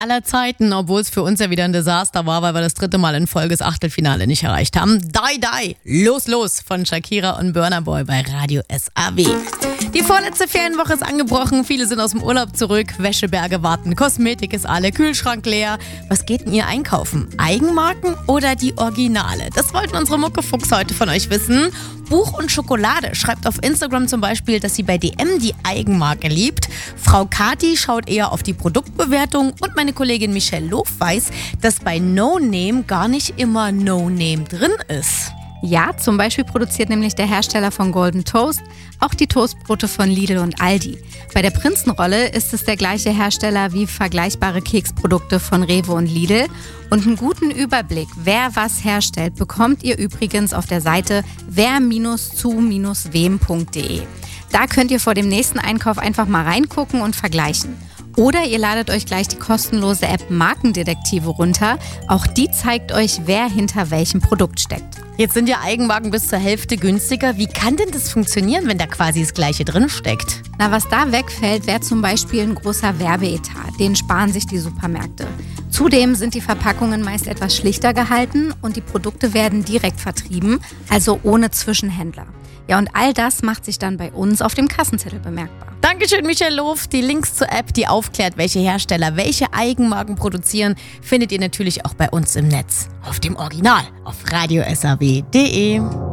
aller Zeiten, obwohl es für uns ja wieder ein Desaster war, weil wir das 3. Mal in Folge das Achtelfinale nicht erreicht haben. Die, die, los, los von Shakira und Burna Boy bei Radio SAW. Die vorletzte Ferienwoche ist angebrochen, viele sind aus dem Urlaub zurück, Wäscheberge warten, Kosmetik ist alle, Kühlschrank leer. Was geht denn ihr einkaufen? Eigenmarken oder die Originale? Das wollten unsere Muckefuchs heute von euch wissen. Buch und Schokolade schreibt auf Instagram zum Beispiel, dass sie bei DM die Eigenmarke liebt. Frau Kati schaut eher auf die Produktbewertung und meine Kollegin Michelle Lof weiß, dass bei No Name gar nicht immer No Name drin ist. Ja, zum Beispiel produziert nämlich der Hersteller von Golden Toast auch die Toastbrote von Lidl und Aldi. Bei der Prinzenrolle ist es der gleiche Hersteller wie vergleichbare Keksprodukte von Rewe und Lidl. Und einen guten Überblick, wer was herstellt, bekommt ihr übrigens auf der Seite wer-zu-wem.de. Da könnt ihr vor dem nächsten Einkauf einfach mal reingucken und vergleichen. Oder ihr ladet euch gleich die kostenlose App Markendetektive runter. Auch die zeigt euch, wer hinter welchem Produkt steckt. Jetzt sind ja Eigenmarken bis zur Hälfte günstiger. Wie kann denn das funktionieren, wenn da quasi das Gleiche drin steckt? Na, was da wegfällt, wäre zum Beispiel ein großer Werbeetat. Den sparen sich die Supermärkte. Zudem sind die Verpackungen meist etwas schlichter gehalten und die Produkte werden direkt vertrieben, also ohne Zwischenhändler. Ja, und all das macht sich dann bei uns auf dem Kassenzettel bemerkbar. Dankeschön, Michelle Lof. Die Links zur App, die aufklärt, welche Hersteller welche Eigenmarken produzieren, findet ihr natürlich auch bei uns im Netz. Auf dem Original, auf radiosaw.de.